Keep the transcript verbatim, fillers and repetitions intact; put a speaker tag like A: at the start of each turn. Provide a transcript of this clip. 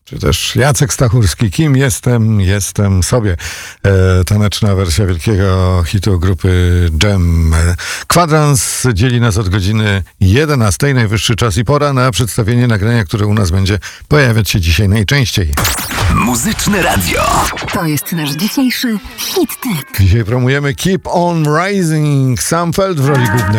A: Czy też Jacek Stachurski, Kim jestem, jestem sobie. E, taneczna wersja wielkiego hitu grupy Dżem. Kwadrans dzieli nas od godziny jedenastej. Najwyższy czas i pora na przedstawienie nagrania, które u nas będzie pojawiać się dzisiaj najczęściej.
B: Muzyczne Radio.
C: To jest nasz dzisiejszy hit tip.
A: Dzisiaj promujemy Keep on Rising. Sam Feld w roli głównej.